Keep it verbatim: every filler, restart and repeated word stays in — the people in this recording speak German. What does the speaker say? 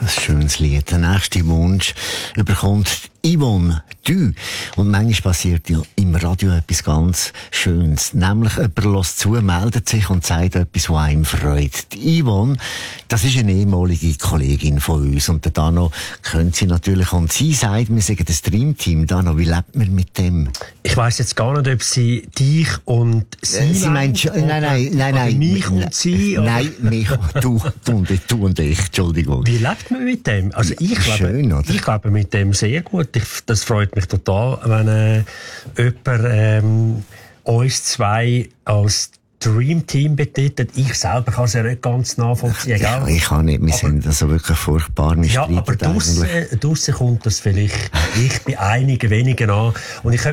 ein schönes Lied. Der nächste Wunsch überkommt Yvonne Du. Und manchmal passiert ja im Radio etwas ganz Schönes. Nämlich jemand hört zu, meldet sich und sagt etwas, was einem freut. Die Yvonne, das ist eine ehemalige Kollegin von uns. Und der Dano kennt sie natürlich. Und sie sagt, wir sagen das Dreamteam. Dano, wie lebt man mit dem? Ich weiss jetzt gar nicht, ob sie dich und sie äh, Sie meint schon, nein, nein, nein, nein. Mich und sie? Nein, mich, du, du, und, du und ich, Entschuldigung. Wie lebt man mit dem? Also ich Schön, lebe, oder? ich lebe mit dem sehr gut. Ich, das freut mich total, wenn äh, jemand ähm, uns zwei als Dreamteam betitelt. Ich selber kann es ja nicht ganz nachvollziehen. Ja, ich kann nicht. Wir aber, sind also wirklich furchtbar. Wir ja, aber draussen, draussen kommt das vielleicht ich bei einigen wenigen an. Und ich